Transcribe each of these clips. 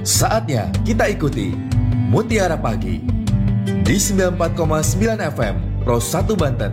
Saatnya kita ikuti Mutiara Pagi di 94,9 FM Pro 1 Banten.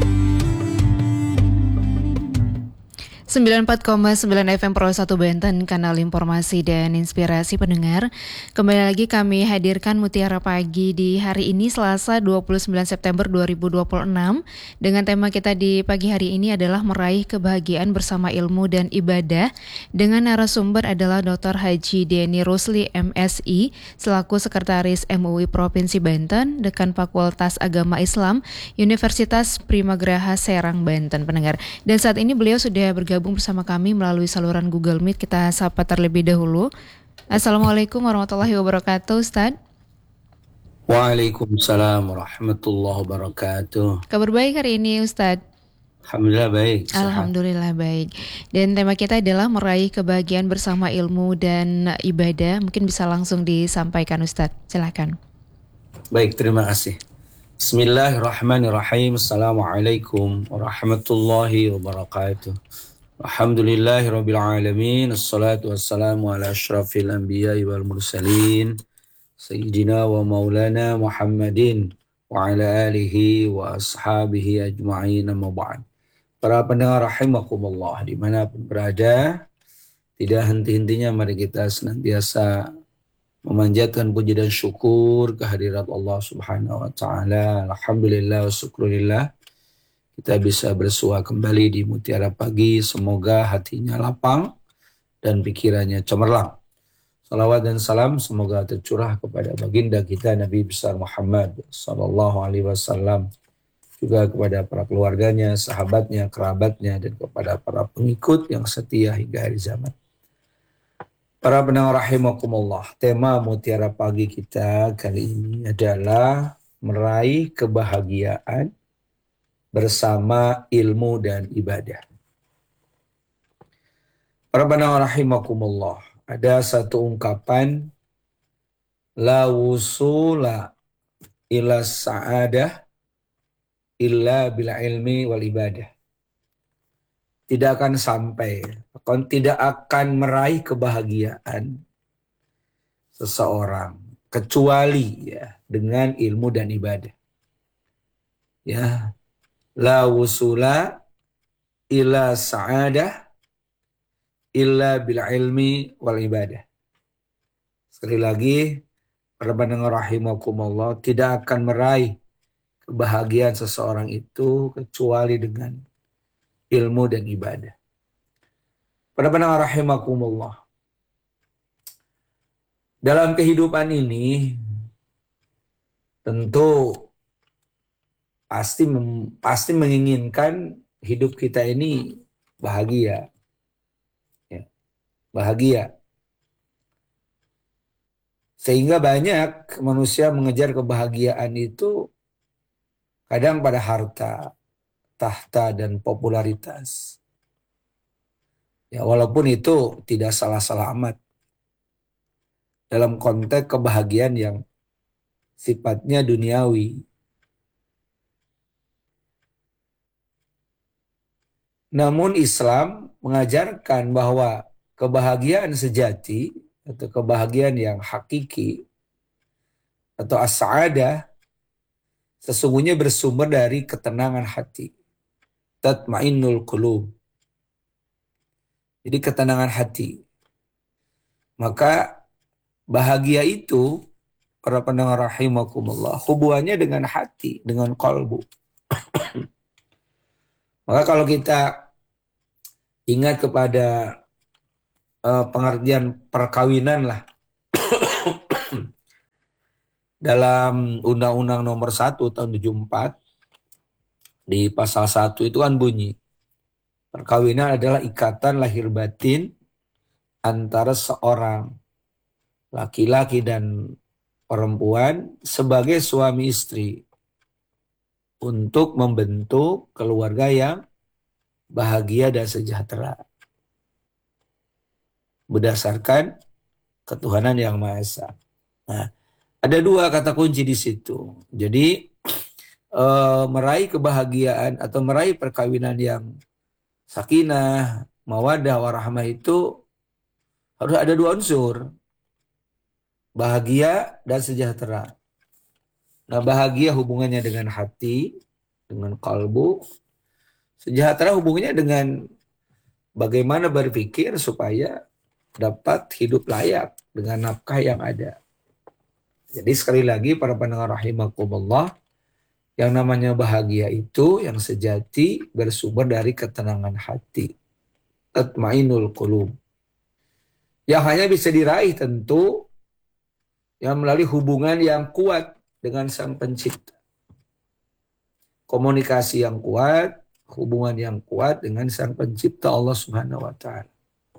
94,9 FM Pro 1 Banten, kanal informasi dan inspirasi pendengar. Kembali lagi kami hadirkan Mutiara Pagi di hari ini Selasa 29 September 2026. Dengan tema kita di pagi hari ini adalah meraih kebahagiaan bersama ilmu dan ibadah. Dengan narasumber adalah Dr. Haji Denny Rusli MSI selaku Sekretaris MUI Provinsi Banten, Dekan Fakultas Agama Islam Universitas Primagraha Serang, Banten, pendengar. Dan saat ini beliau sudah bergabung bersama kami melalui saluran Google Meet. Kita sapa terlebih dahulu. Assalamualaikum warahmatullahi wabarakatuh, Ustadz. Waalaikumsalam warahmatullahi wabarakatuh. Kabar baik hari ini, Ustadz? Alhamdulillah baik. Alhamdulillah baik. Dan tema kita adalah meraih kebahagiaan bersama ilmu dan ibadah. Mungkin bisa langsung disampaikan, Ustadz. Silakan. Baik, terima kasih. Bismillahirrahmanirrahim. Assalamualaikum warahmatullahi wabarakatuh. Alhamdulillahirabbil alamin. Assalatu wassalamu ala asyrafil anbiya'i wal mursalin. Sayyidina wa maulana Muhammadin wa ala alihi wa ashabihi ajma'in, amma ba'd. Para pendengar rahimakumullah dimanapun berada, tidak henti-hentinya mari kita senantiasa memanjatkan puji dan syukur kehadirat Allah Subhanahu wa taala. Alhamdulillah wa syukurillah kita bisa bersua kembali di Mutiara Pagi. Semoga hatinya lapang dan pikirannya cemerlang. Salawat dan salam semoga tercurah kepada baginda kita Nabi besar Muhammad sallallahu alaihi wasallam, juga kepada para keluarganya, sahabatnya, kerabatnya, dan kepada para pengikut yang setia hingga akhir zaman. Para pendengar rahimakumullah, tema Mutiara Pagi kita kali ini adalah meraih kebahagiaan bersama ilmu dan ibadah. Para pendengar rahimakumullah, ada satu ungkapan, la wusula ila sa'adah illa bil ilmi wal ibadah. Tidak akan sampai, tidak akan meraih kebahagiaan seseorang kecuali dengan ilmu dan ibadah. La wusula ila sa'adah illa bil ilmi wal ibadah. Sekali lagi, para pendengar rahimakumullah, tidak akan meraih kebahagiaan seseorang itu kecuali dengan ilmu dan ibadah. Para pendengar rahimakumullah, dalam kehidupan ini tentu pasti menginginkan hidup kita ini bahagia. Bahagia. Sehingga banyak manusia mengejar kebahagiaan itu kadang pada harta, tahta, dan popularitas. Walaupun itu tidak salah-salah amat dalam konteks kebahagiaan yang sifatnya duniawi. Namun Islam mengajarkan bahwa kebahagiaan sejati atau kebahagiaan yang hakiki atau as-sa'adah sesungguhnya bersumber dari ketenangan hati. Tatma'innul qulub. Jadi ketenangan hati. Maka bahagia itu, para pendengar rahimakumullah, hubungannya dengan hati, dengan qalbu. Maka kalau kita ingat kepada pengertian perkawinan lah, dalam Undang-Undang Nomor 1 tahun 74 di pasal 1 itu kan bunyi, perkawinan adalah ikatan lahir batin antara seorang laki-laki dan perempuan sebagai suami istri untuk membentuk keluarga yang bahagia dan sejahtera berdasarkan ketuhanan yang Maha Esa. Nah, ada dua kata kunci di situ. Jadi meraih kebahagiaan atau meraih perkawinan yang sakinah, mawaddah, warahmah itu harus ada dua unsur. bahagia dan sejahtera. Nah, bahagia hubungannya dengan hati, dengan kalbu. Sejahtera hubungannya dengan bagaimana berpikir supaya dapat hidup layak dengan nafkah yang ada. Jadi sekali lagi para pendengar rahimakumullah, yang namanya bahagia itu yang sejati bersumber dari ketenangan hati. Tatmainul qulub. Yang hanya bisa diraih tentu yang melalui hubungan yang kuat dengan Sang Pencipta. Komunikasi yang kuat, hubungan yang kuat dengan Sang Pencipta Allah Subhanahu wa taala.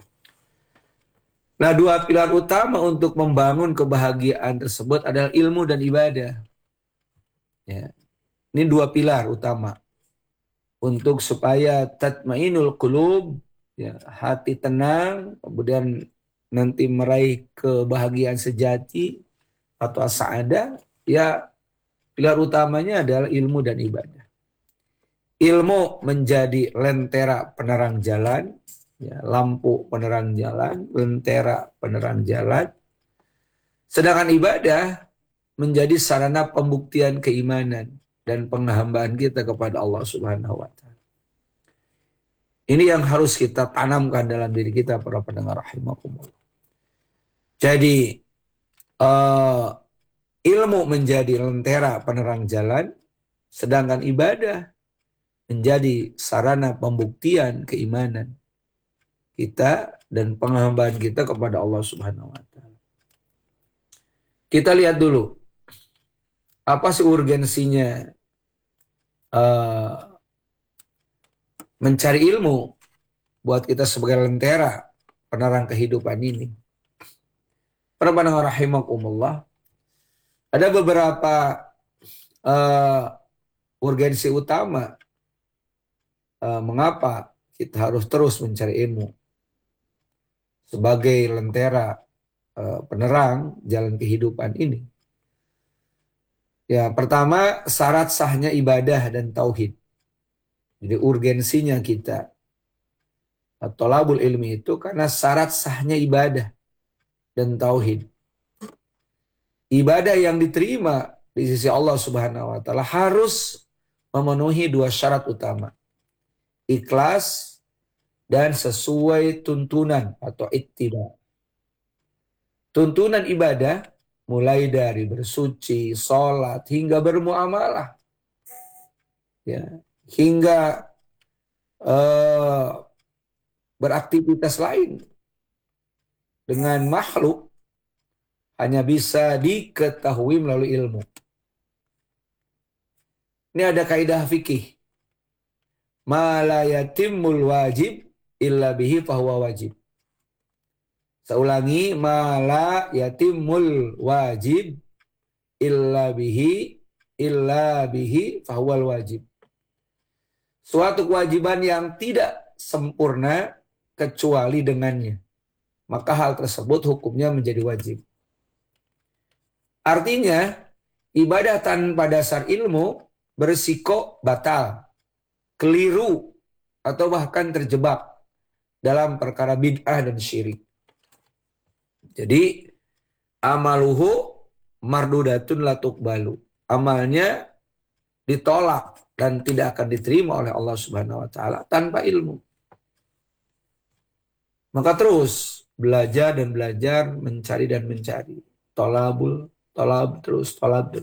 Nah, dua pilar utama untuk membangun kebahagiaan tersebut adalah ilmu dan ibadah. Ya. Ini dua pilar utama untuk supaya tatmainul qulub, ya, hati tenang, kemudian nanti meraih kebahagiaan sejati atau as-sa'adah, ya pilar utamanya adalah ilmu dan ibadah. Ilmu menjadi lentera penerang jalan, ya, lampu penerang jalan, lentera penerang jalan. Sedangkan ibadah menjadi sarana pembuktian keimanan dan penghambaan kita kepada Allah Subhanahu wa taala. Ini yang harus kita tanamkan dalam diri kita para pendengar rahimakumullah. Jadi ilmu menjadi lentera penerang jalan, sedangkan ibadah menjadi sarana pembuktian keimanan kita dan penghambaan kita kepada Allah Subhanahu wa taala. Kita lihat dulu apa sih urgensinya mencari ilmu buat kita sebagai lentera penerang kehidupan ini. Para pendengar rahimakumullah, ada beberapa urgensi utama mengapa kita harus terus mencari ilmu sebagai lentera penerang jalan kehidupan ini. Ya, pertama syarat sahnya ibadah dan tauhid. Jadi urgensinya kita thalabul ilmi itu karena syarat sahnya ibadah dan tauhid. Ibadah yang diterima di sisi Allah Subhanahu wa taala harus memenuhi dua syarat utama. Ikhlas dan sesuai tuntunan atau ittiba. Tuntunan ibadah mulai dari bersuci, sholat, hingga bermuamalah. Ya, hingga beraktivitas lain dengan makhluk hanya bisa diketahui melalui ilmu. Ini ada kaidah fikih. Ma la yatimmul wajib illa bihi fahuwa wajib. Saya ulangi, ma la yatimmul wajib illa bihi fahuwal wajib. Suatu kewajiban yang tidak sempurna kecuali dengannya, maka hal tersebut hukumnya menjadi wajib. Artinya, ibadah tanpa dasar ilmu berisiko batal, keliru, atau bahkan terjebak dalam perkara bid'ah dan syirik. Jadi amaluhu mardudatun la tuqbalu. Amalnya ditolak dan tidak akan diterima oleh Allah Subhanahu wa taala tanpa ilmu. Maka terus belajar dan belajar, mencari dan mencari. Tolab terus.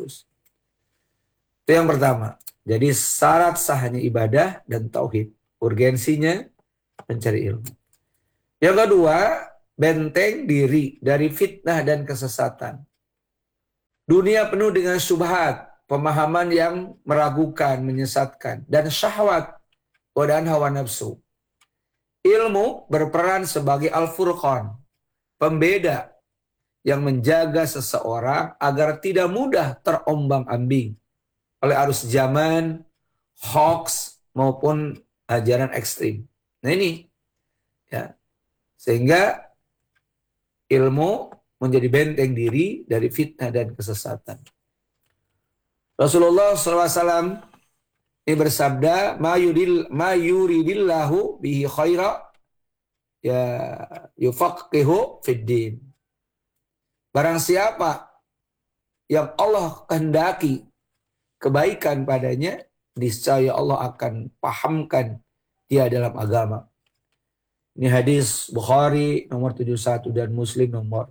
Itu yang pertama. Jadi syarat sahnya ibadah dan tauhid. Urgensinya mencari ilmu. Yang kedua, benteng diri dari fitnah dan kesesatan. Dunia penuh dengan syubhat, pemahaman yang meragukan, menyesatkan, dan syahwat, godaan hawa nafsu. Ilmu berperan sebagai al-furqan, pembeda yang menjaga seseorang agar tidak mudah terombang-ambing oleh arus zaman, hoax, maupun ajaran ekstrim. Nah ini, ya, sehingga ilmu menjadi benteng diri dari fitnah dan kesesatan. Rasulullah SAW ini bersabda, ma yuridillahu bihi khaira ya yufaqihu fid din. Barang siapa yang Allah kehendaki kebaikan padanya, niscaya Allah akan pahamkan dia dalam agama. Ini hadis Bukhari nomor 71 dan Muslim nomor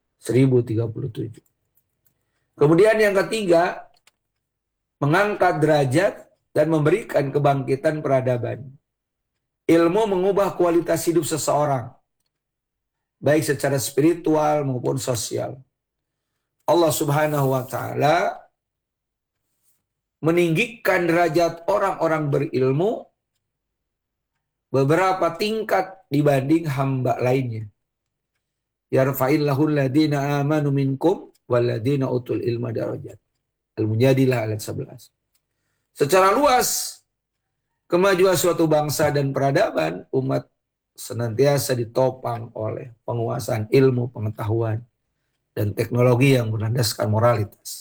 1037. Kemudian yang ketiga, mengangkat derajat dan memberikan kebangkitan peradaban. Ilmu mengubah kualitas hidup seseorang, baik secara spiritual maupun sosial. Allah Subhanahu wa Ta'ala meninggikan derajat orang-orang berilmu beberapa tingkat dibanding hamba lainnya. Yarfa'illahu alladhina amanu minkum walladhina utul ilma darajat. Al-Mujadilah ayat 11. Secara luas, kemajuan suatu bangsa dan peradaban umat senantiasa ditopang oleh penguasaan ilmu, pengetahuan, dan teknologi yang berlandaskan moralitas.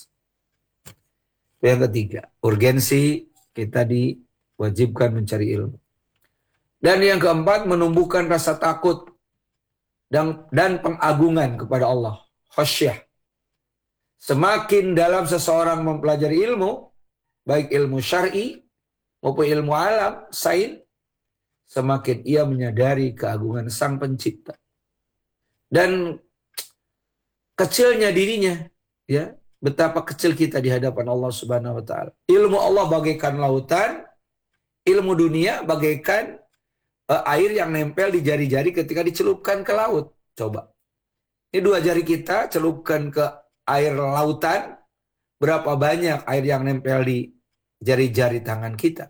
Yang ketiga, urgensi kita diwajibkan mencari ilmu. Dan yang keempat, menumbuhkan rasa takut dan pengagungan kepada Allah. Khasyah. Semakin dalam seseorang mempelajari ilmu, baik ilmu syar'i maupun ilmu alam, sains, semakin ia menyadari keagungan Sang Pencipta. Dan kecilnya dirinya, ya, betapa kecil kita di hadapan Allah Subhanahu wa Ta'ala. Ilmu Allah bagaikan lautan, ilmu dunia bagaikan air yang nempel di jari-jari ketika dicelupkan ke laut. Coba. Ini dua jari kita celupkan ke air lautan, berapa banyak air yang nempel di jari-jari tangan kita?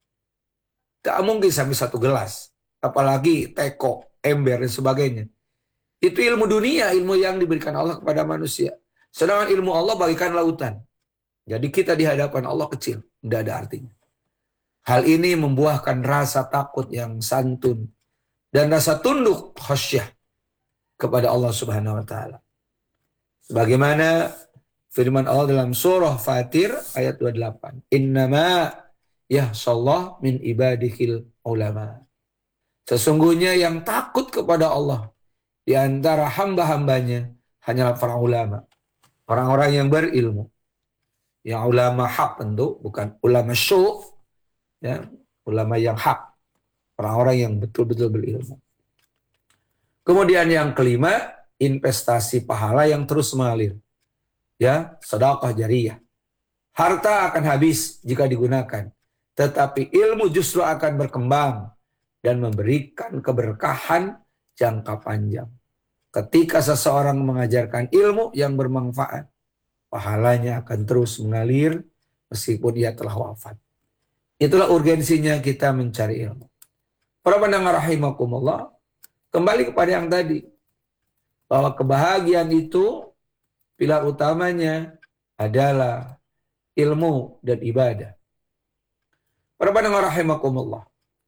Tak mungkin sampai satu gelas. Apalagi teko, ember, dan sebagainya. Itu ilmu dunia, ilmu yang diberikan Allah kepada manusia. Sedangkan ilmu Allah bagaikan lautan. Jadi kita di hadapan Allah kecil. Tidak ada artinya. Hal ini membuahkan rasa takut yang santun. Dan rasa tunduk khasyah kepada Allah Subhanahu wa Ta'ala. Sebagaimana firman Allah dalam surah Fatir ayat 28. Innama yahsallah min ibadihil ulama. Sesungguhnya yang takut kepada Allah di antara hamba-hambanya hanyalah para ulama. Orang-orang yang berilmu. Yang ulama hak tentu, bukan ulama syuk. Ya, ulama yang hak. Orang-orang yang betul-betul berilmu. Kemudian yang kelima, investasi pahala yang terus mengalir. Ya, sedekah jariyah. Harta akan habis jika digunakan. Tetapi ilmu justru akan berkembang dan memberikan keberkahan jangka panjang. Ketika seseorang mengajarkan ilmu yang bermanfaat, pahalanya akan terus mengalir meskipun ia telah wafat. Itulah urgensinya kita mencari ilmu. Para pendengar rahimakumullah, kembali kepada yang tadi, bahwa kebahagiaan itu pilar utamanya adalah ilmu dan ibadah. Para pendengar rahimakumullah,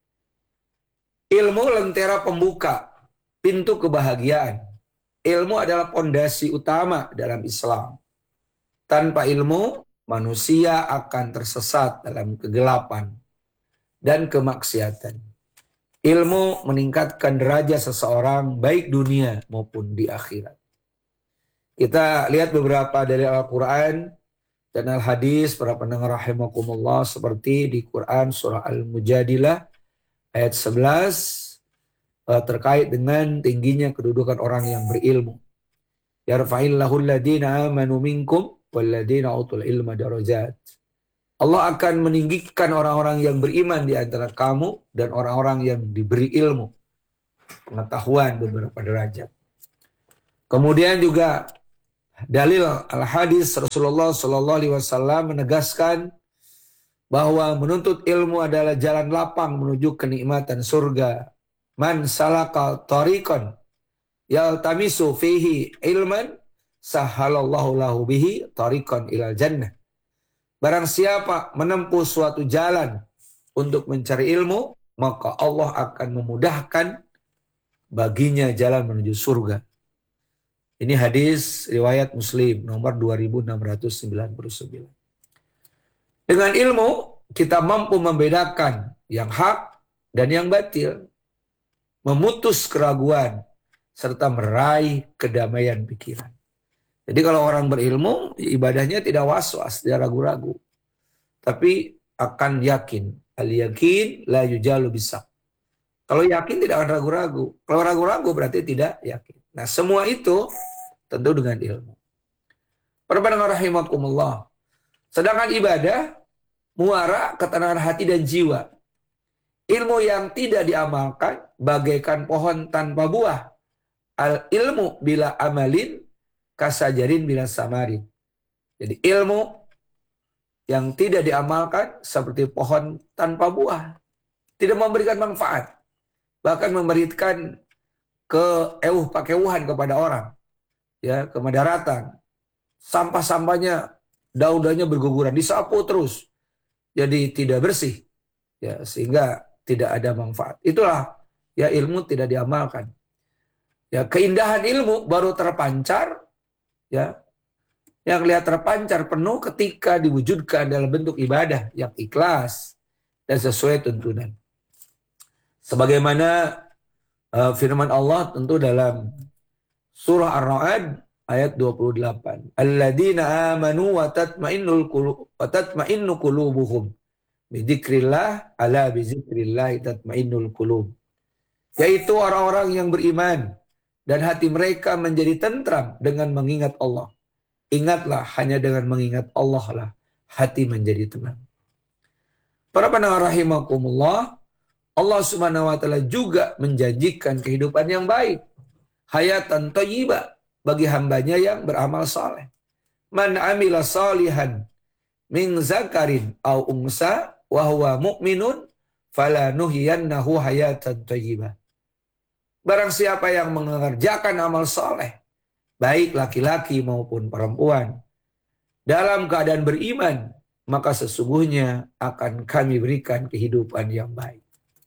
ilmu lentera pembuka pintu kebahagiaan. Ilmu adalah pondasi utama dalam Islam. Tanpa ilmu, manusia akan tersesat dalam kegelapan dan kemaksiatan. Ilmu meningkatkan derajat seseorang baik dunia maupun di akhirat. Kita lihat beberapa dari Al-Quran dan Al-Hadis para pendengar rahimakumullah, seperti di Quran surah Al-Mujadilah ayat 11 terkait dengan tingginya kedudukan orang yang berilmu. Yarfa'illahu alladhina amanu minkum walladhina utul ilma darajat. Allah akan meninggikan orang-orang yang beriman di antara kamu dan orang-orang yang diberi ilmu, pengetahuan, beberapa derajat. Kemudian juga dalil al-hadis Rasulullah SAW menegaskan bahwa menuntut ilmu adalah jalan lapang menuju kenikmatan surga. Man salaka tariqan yaltamisu fihi ilman sahalallahu lahu bihi tariqan ilal jannah. Barang siapa menempuh suatu jalan untuk mencari ilmu, maka Allah akan memudahkan baginya jalan menuju surga. Ini hadis riwayat Muslim nomor 2699. Dengan ilmu kita mampu membedakan yang hak dan yang batil, memutus keraguan serta meraih kedamaian pikiran. Jadi kalau orang berilmu, ibadahnya tidak was-was, tidak ragu-ragu. Tapi akan yakin. Al-yakin la yujalu bisa. Kalau yakin tidak akan ragu-ragu. Kalau ragu-ragu berarti tidak yakin. Nah, semua itu tentu dengan ilmu. Para pendengar rahimakumullah. Sedangkan ibadah muara ketenangan hati dan jiwa. Ilmu yang tidak diamalkan bagaikan pohon tanpa buah. Al ilmu bila amalin kasajarin bila samarin. Jadi ilmu yang tidak diamalkan seperti pohon tanpa buah. Tidak memberikan manfaat. Bahkan memberikan pakewuhan kepada orang. Ya, ke madaratan. Sampah-sampahnya, daun-daunnya berguguran. Disapu terus. Jadi tidak bersih. Ya, sehingga tidak ada manfaat. Itulah ya ilmu tidak diamalkan. Ya, keindahan ilmu baru terpancar, ya, yang lihat terpancar penuh ketika diwujudkan dalam bentuk ibadah yang ikhlas dan sesuai tuntunan. Sebagaimana firman Allah tentu dalam surah Ar-Ra'd ayat 28. Alladzina amanu wa tatma'innu qulubuhum bidzikrillah ala bidzikrillah tatma'innul qulub. Yaitu orang-orang yang beriman dan hati mereka menjadi tentram dengan mengingat Allah. Ingatlah, hanya dengan mengingat Allah lah hati menjadi tenang. Para pendengar rahimakumullah, Allah Subhanahu wa taala juga menjanjikan kehidupan yang baik, hayatan thayyibah bagi hambanya yang beramal saleh. Man amila salihan min zakarin aw unsa wa huwa mu'minun falanuhyiyannahu hayatan thayyibah. Barang siapa yang mengerjakan amal saleh, baik laki-laki maupun perempuan, dalam keadaan beriman, maka sesungguhnya akan kami berikan kehidupan yang baik.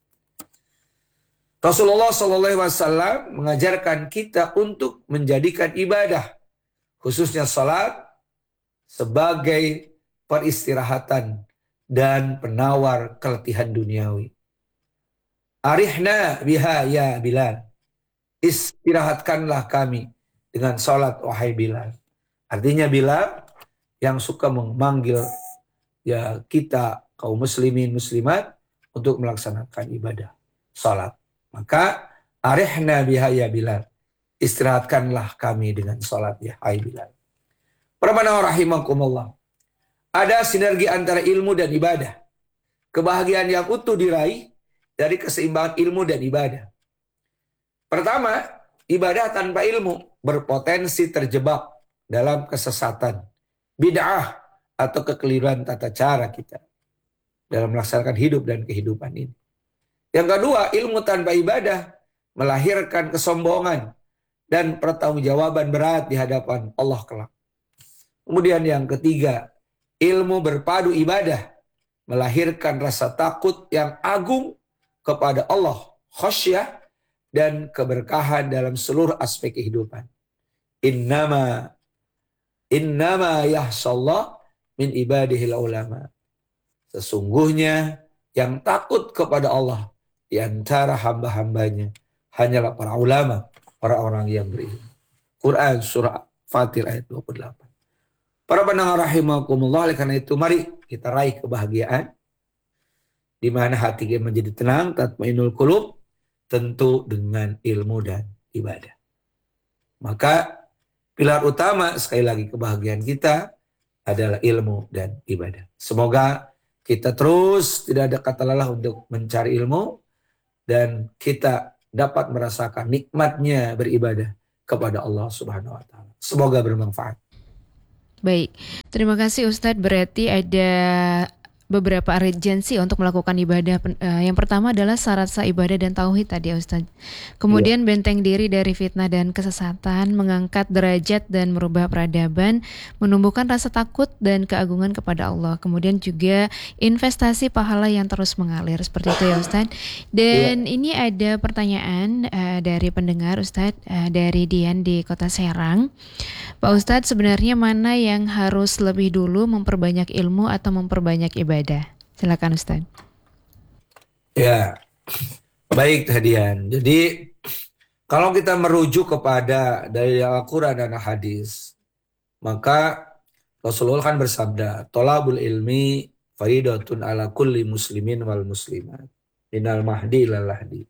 Rasulullah SAW mengajarkan kita untuk menjadikan ibadah, khususnya salat, sebagai peristirahatan dan penawar keletihan duniawi. Arihna biha ya Bilal. Istirahatkanlah kami dengan salat wahai Bilal. Artinya Bilal yang suka memanggil ya kita kaum muslimin muslimat untuk melaksanakan ibadah salat. Maka arihna biha ya Bilal. Istirahatkanlah kami dengan salat ya hai Bilal. Para pendengar rahimakumullah. Ada sinergi antara ilmu dan ibadah. Kebahagiaan yang utuh diraih dari keseimbangan ilmu dan ibadah. Pertama, ibadah tanpa ilmu berpotensi terjebak dalam kesesatan, bid'ah atau kekeliruan tata cara kita dalam melaksanakan hidup dan kehidupan ini. Yang kedua, ilmu tanpa ibadah melahirkan kesombongan dan pertanggungjawaban berat di hadapan Allah kelak. Kemudian yang ketiga, ilmu berpadu ibadah melahirkan rasa takut yang agung kepada Allah, khasyah, dan keberkahan dalam seluruh aspek kehidupan. Innama yahsallah min ibadihil ulama. Sesungguhnya yang takut kepada Allah di antara hamba-hambanya hanyalah para ulama, orang-orang yang berilmu. Quran surah Fatir ayat 28. Para pendengar rahimakumullah, oleh karena itu mari kita raih kebahagiaan di mana hati kita menjadi tenang, tatmainnul qulub, tentu dengan ilmu dan ibadah. Maka pilar utama sekali lagi kebahagiaan kita adalah ilmu dan ibadah. Semoga kita terus tidak ada kata lelah untuk mencari ilmu dan kita dapat merasakan nikmatnya beribadah kepada Allah Subhanahu wa taala. Semoga bermanfaat. Baik, terima kasih Ustadz. Berarti ada beberapa urgensi untuk melakukan ibadah. Yang pertama adalah syarat sah ibadah dan tauhid tadi Ustaz. Kemudian benteng diri dari fitnah dan kesesatan, mengangkat derajat dan merubah peradaban, menumbuhkan rasa takut dan keagungan kepada Allah. Kemudian juga investasi pahala yang terus mengalir, seperti itu ya Ustaz. Dan ini ada pertanyaan dari pendengar Ustaz, dari Dian di Kota Serang. Pak Ustadz, sebenarnya mana yang harus lebih dulu, memperbanyak ilmu atau memperbanyak ibadah? Silakan Ustadz. Ya, baik Dian. Jadi kalau kita merujuk kepada dari Al-Quran dan hadis, Maka Rasulullah kan bersabda, tolabul ilmi faridatun ala kulli muslimin wal muslimat. Minal mahdi ilal lahdi.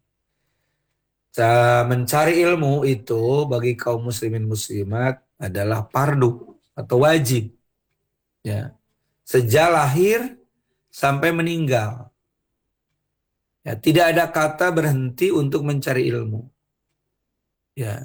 Mencari ilmu itu bagi kaum muslimin muslimat adalah fardu atau wajib. Ya. Sejak lahir sampai meninggal. Ya, tidak ada kata berhenti untuk mencari ilmu. Ya.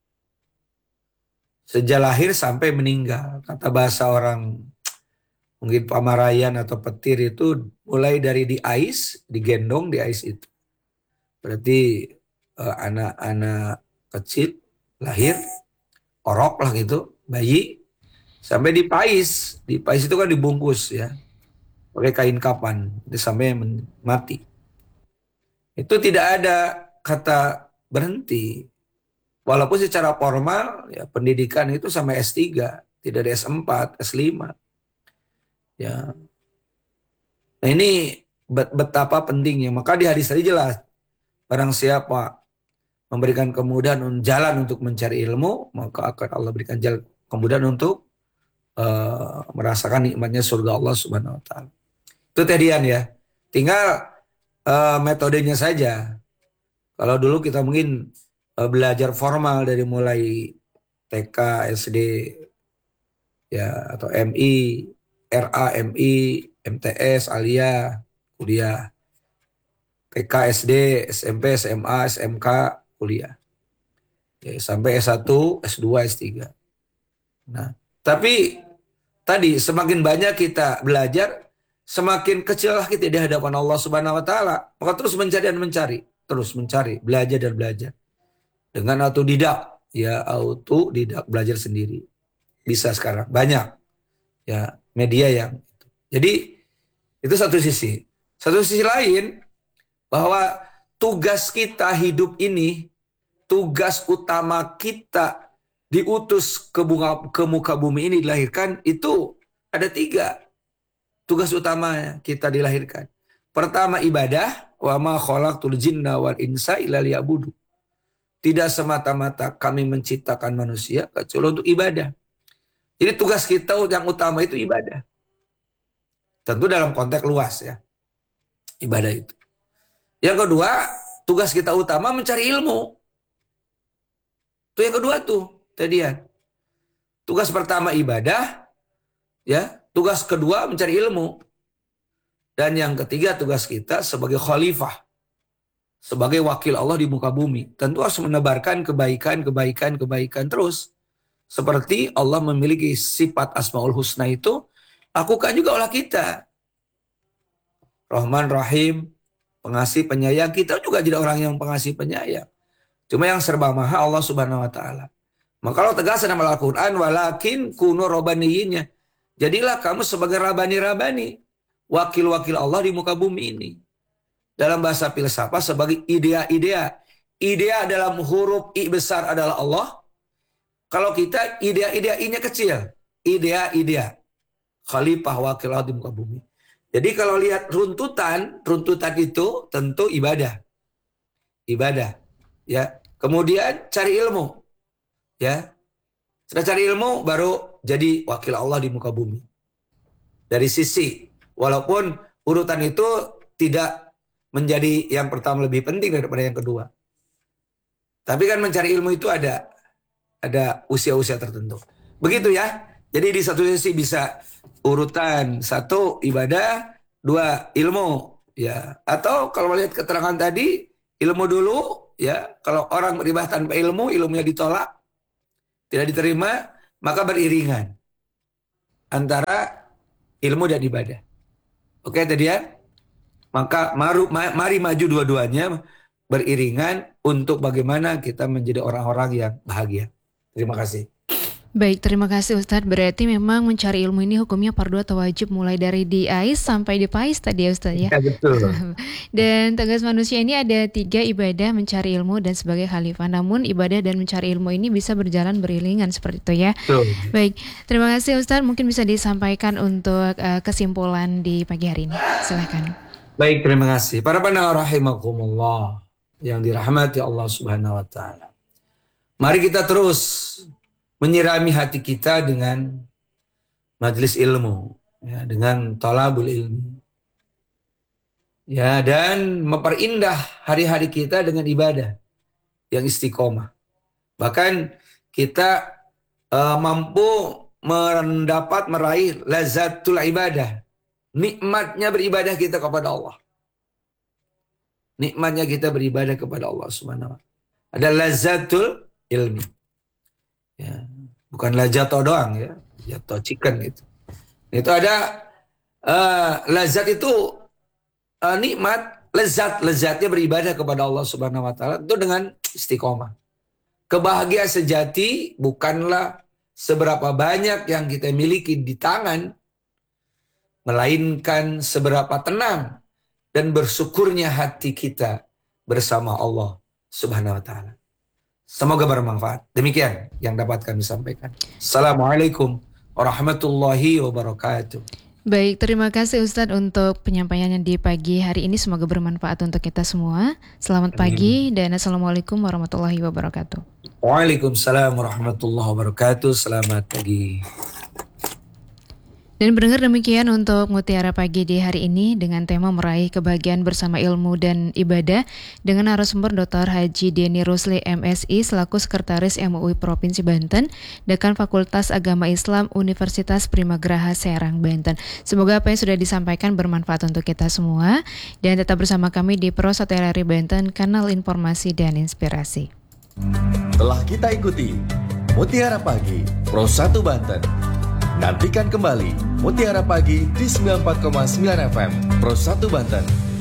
Sejak lahir sampai meninggal. Kata bahasa orang mungkin Pamarayan atau Petir itu mulai dari digendong di ais itu. Berarti anak-anak kecil lahir, orok lah gitu, bayi, sampai dipais. Dipais itu kan dibungkus ya, pakai kain kapan, sampai mati. Itu tidak ada kata berhenti. Walaupun secara formal ya pendidikan itu sampai S3, tidak ada S4, S5. Ya. Nah ini betapa pentingnya. Maka di hadis tadi jelas, barang siapa memberikan kemudahan jalan untuk mencari ilmu, maka akan Allah berikan jalan kemudahan untuk merasakan nikmatnya surga Allah Subhanahu wa taala. Itu tadian ya. Tinggal metodenya saja. Kalau dulu kita mungkin belajar formal dari mulai TK, SD, ya atau MI, RA, MI, MTS, Alia, kuliah, TK, SD, SMP, SMA, SMK, kuliah, ya, sampai S1, S2, S3. Nah, tapi tadi semakin banyak kita belajar, semakin kecillah kita di hadapan Allah Subhanahu wa taala. Maka terus mencari dan mencari, terus mencari, belajar dan belajar. Dengan autodidak, ya autodidak, belajar sendiri. Bisa sekarang, banyak ya media yang. Jadi itu satu sisi. Satu sisi lain, bahwa tugas kita hidup ini, tugas utama kita diutus ke muka bumi ini dilahirkan, itu ada 3 tugas utama kita dilahirkan. Pertama ibadah, wa ma khalaqtul jinna wal insa illa liya'budu. Tidak semata-mata kami menciptakan manusia kecuali untuk ibadah. Jadi tugas kita yang utama itu ibadah. Tentu dalam konteks luas ya, ibadah itu. Yang kedua, tugas kita utama mencari ilmu. Itu yang kedua tuh tadian. Tugas pertama ibadah, ya. Tugas kedua mencari ilmu. Dan yang ketiga tugas kita sebagai khalifah, sebagai wakil Allah di muka bumi. Tentu harus menebarkan kebaikan terus. Seperti Allah memiliki sifat Asmaul Husna itu, lakukan juga oleh kita. Rahman, Rahim, pengasih, penyayang. Kita juga jadi orang yang pengasih, penyayang. Cuma yang serba maha Allah Subhanahu wa taala. Maka kalau tegas dalam Al-Quran, walakin kunu robaniyinya. Jadilah kamu sebagai rabani-rabani, wakil-wakil Allah di muka bumi ini. Dalam bahasa filsafat sebagai idea-idea. Idea dalam huruf I besar adalah Allah. Kalau kita idea-idea I-nya kecil. Idea-idea. Khalifah wakil Allah di muka bumi. Jadi kalau lihat runtutan itu tentu ibadah. Ibadah. Ya. Kemudian cari ilmu. Ya. Setelah cari ilmu baru jadi wakil Allah di muka bumi. Dari sisi, walaupun urutan itu tidak menjadi yang pertama lebih penting daripada yang kedua. Tapi kan mencari ilmu itu ada usia-usia tertentu. Begitu ya. Jadi di satu sisi bisa urutan 1 ibadah, 2 ilmu, ya. Atau kalau melihat keterangan tadi, ilmu dulu, ya. Kalau orang beribadah tanpa ilmu, ilmunya ditolak, tidak diterima, maka beriringan antara ilmu dan ibadah. Oke tadi ya? Maka mari maju dua-duanya beriringan untuk bagaimana kita menjadi orang-orang yang bahagia. Terima kasih. Baik, terima kasih Ustadz. Berarti memang mencari ilmu ini hukumnya fardu atau wajib mulai dari diais sampai dipais tadi ya Ustadz ya? Ya betul. Dan tugas manusia ini ada 3, ibadah, mencari ilmu, dan sebagai khalifah. Namun ibadah dan mencari ilmu ini bisa berjalan beriringan seperti itu ya. Betul. Baik, terima kasih Ustadz. Mungkin bisa disampaikan untuk kesimpulan di pagi hari ini. Silakan. Baik, terima kasih. Para pendengar rahimakumullah yang dirahmati Allah Subhanahu wa taala. Mari kita terus menyirami hati kita dengan majelis ilmu, ya, dengan talabul ilmi, ya, dan memperindah hari-hari kita dengan ibadah yang istiqomah. Bahkan kita mampu meraih lazatul ibadah, nikmatnya beribadah kita kepada Allah. Nikmatnya kita beribadah kepada Allah Subhanahu wa ta'ala. Ada lazatul ilmi. Ya, bukan lazato doang ya, jatuh chicken gitu. Itu ada lazat itu nikmat, lezatnya beribadah kepada Allah Subhanahu wa ta'ala itu dengan istiqomah. Kebahagiaan sejati bukanlah seberapa banyak yang kita miliki di tangan, melainkan seberapa tenang dan bersyukurnya hati kita bersama Allah Subhanahu wa ta'ala. Semoga bermanfaat. Demikian yang dapat kami sampaikan. Assalamualaikum warahmatullahi wabarakatuh. Baik, terima kasih Ustadz untuk penyampaiannya di pagi hari ini. Semoga bermanfaat untuk kita semua. Selamat pagi dan Assalamualaikum warahmatullahi wabarakatuh. Waalaikumsalam warahmatullahi wabarakatuh. Selamat pagi. Dan pendengar, demikian untuk Mutiara Pagi di hari ini dengan tema meraih kebahagiaan bersama ilmu dan ibadah dengan narasumber Dr. Haji Denny Rusli MSI selaku Sekretaris MUI Provinsi Banten, Dekan Fakultas Agama Islam Universitas Primagraha Serang, Banten. Semoga apa yang sudah disampaikan bermanfaat untuk kita semua dan tetap bersama kami di Pro 1 RRI Banten, kanal informasi dan inspirasi. Telah kita ikuti Mutiara Pagi Pro 1 Banten. Nantikan kembali Mutiara Pagi di 94,9 FM Pro 1 Banten.